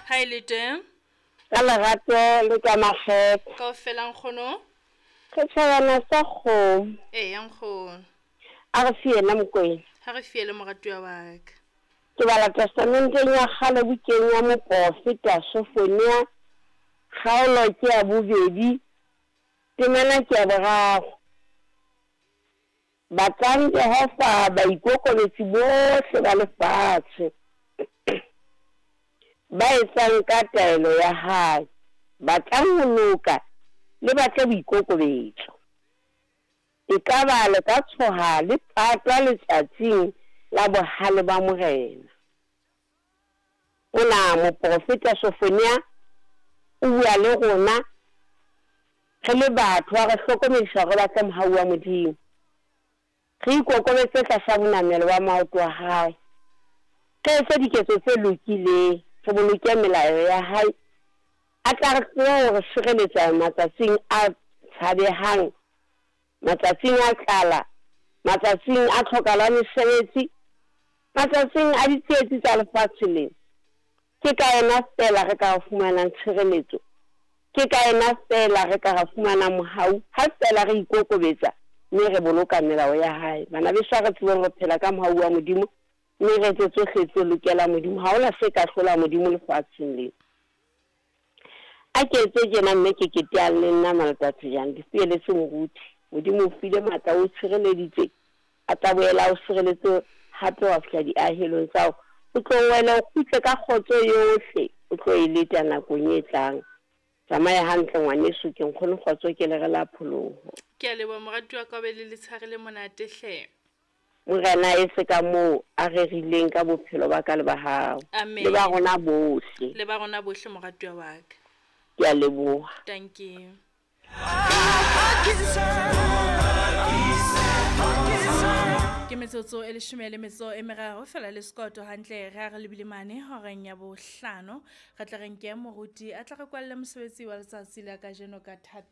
Ha ile teng ka lerato le ka makgetho kaofela nkgono. re tshwarana sa kgomo Ya nkgono. a re fiela Mokwena. Ha re fiele moratuwa wa ka. Ke bala testamenteng ya kgale bukeng ya moprofeta Sofonia, kgaolo ke ya bobedi, temana ke ya boraro. Batlang Jehova ba ikokobetsi bohle ba lefatshe ba etsang ka taelo ya hae, batlang ho loka le batle boikokobetso. E ka ba le ka tshoha le patla letsatsing la bohale ba morena. Ona moprofeta Sofonia o bua le rona re le batho ba re hlokomedisa re batla mohau wa Modimo. Re ikokobetse tlasa bonamelo wa maoto wa hae. Re etse diketso tse lokileng, re boloke melao ya hae. A tla re tsebe hore sireletsa matsatsing a tshabehang, matsatsing a tlala, matsatsing a tlhokala mesebetsi, matsatsing a ditsietsi tsa lefatshe lena. Ke ka ena fela re ka fumanang tshireletso, ke ka ena fela re ka fumana mohau ha fela re ikokobetsa mme re boloka melao ya hae. Bana beso re tsebeng re phela ka mohau wa Modimo, mme re etse tsohle tse lokela Modimo. Ha hona se ka hlola Modimo lefatsheng lena. A ke etse tjena mme ke keteang le nna maletsatsi jang di fieletse moruti. Modimo o file matla o tshireleditse, a tla boela o sireletse hape wa fihla diahelong tsa hao. O tlo wela o khutle ka kgotso yohle, o tlo e leta nakong e tlang. Tsamaya hantle ngwaneso, ke nkgone kgotso ke le re la pholoho. Ke a leboha moratuwa ka be le letshare le monate hle. Morena e se ka moo a rerileng ka bophelo ba ka le ba hao. Amen. Le ba rona bohle. Le ba rona bohle moratuwa wa ka. Ke a leboha. Thank you. Ke metsotso e 13 fela le sekoto hantle re a re lebile mane horeng ya bohlano. Re tla re nke moruti a tla re kwalle mosebetsi wa letsatsi la kajeno ka thata.